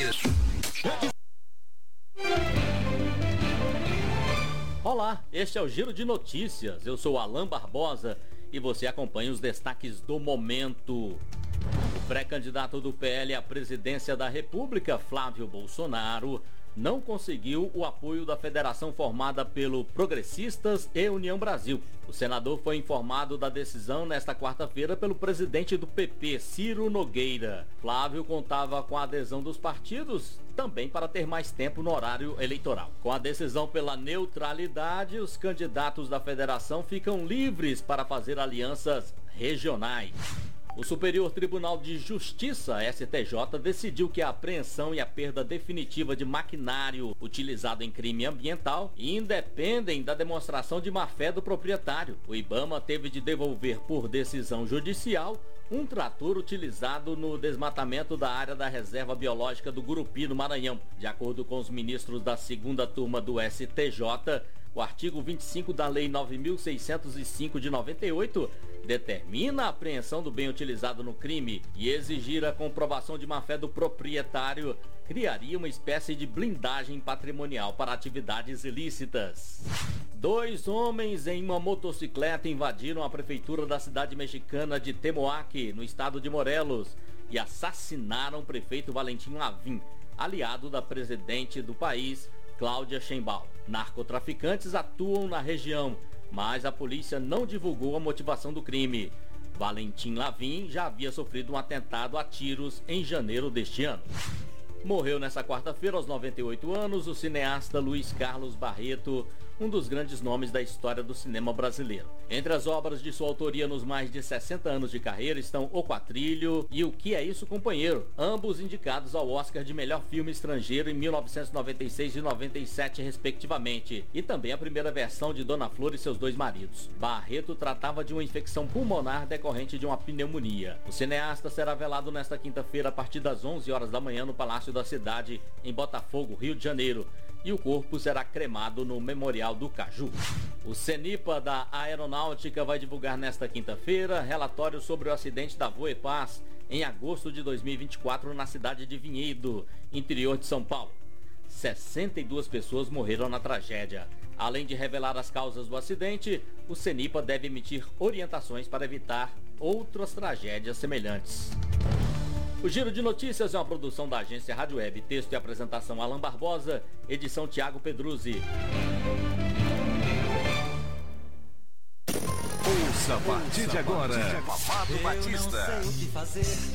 Olá, este é o Giro de Notícias. Eu sou Alain Barbosa e você acompanha os destaques do momento. O pré-candidato do PL à presidência da República, Flávio Bolsonaro, não conseguiu o apoio da federação formada pelo Progressistas e União Brasil. O senador foi informado da decisão nesta quarta-feira pelo presidente do PP, Ciro Nogueira. Flávio contava com a adesão dos partidos também para ter mais tempo no horário eleitoral. Com a decisão pela neutralidade, os candidatos da federação ficam livres para fazer alianças regionais. O Superior Tribunal de Justiça, STJ, decidiu que a apreensão e a perda definitiva de maquinário utilizado em crime ambiental independem da demonstração de má-fé do proprietário. O IBAMA teve de devolver por decisão judicial um trator utilizado no desmatamento da área da Reserva Biológica do Gurupi, no Maranhão. De acordo com os ministros da segunda turma do STJ, o artigo 25 da Lei 9.605 de 98 determina a apreensão do bem utilizado no crime e exigir a comprovação de má-fé do proprietário criaria uma espécie de blindagem patrimonial para atividades ilícitas. 2 homens em uma motocicleta invadiram a prefeitura da cidade mexicana de Temoac, no estado de Morelos, e assassinaram o prefeito Valentim Lavin, aliado da presidente do país, Cláudia Sheinbaum. Narcotraficantes atuam na região, mas a polícia não divulgou a motivação do crime. Valentim Lavin já havia sofrido um atentado a tiros em janeiro deste ano. Morreu nesta quarta-feira, aos 98 anos, o cineasta Luiz Carlos Barreto, um dos grandes nomes da história do cinema brasileiro. Entre as obras de sua autoria nos mais de 60 anos de carreira estão O Quatrilho e O Que É Isso, Companheiro, ambos indicados ao Oscar de melhor filme estrangeiro em 1996 e 97, respectivamente, e também a primeira versão de Dona Flor e Seus Dois Maridos. Barreto tratava de uma infecção pulmonar decorrente de uma pneumonia. O cineasta será velado nesta quinta-feira a partir das 11 horas da manhã no Palácio da Cidade, em Botafogo, Rio de Janeiro, e o corpo será cremado no Memorial do Caju. O CENIPA da Aeronáutica vai divulgar nesta quinta-feira relatório sobre o acidente da Voepaz em agosto de 2024 na cidade de Vinhedo, interior de São Paulo. 62 pessoas morreram na tragédia. Além de revelar as causas do acidente, o CENIPA deve emitir orientações para evitar outras tragédias semelhantes. O Giro de Notícias é uma produção da agência Rádio Web. Texto e apresentação Alain Barbosa, edição Tiago Pedruzzi. Ouça a partir de agora, Babado Batista.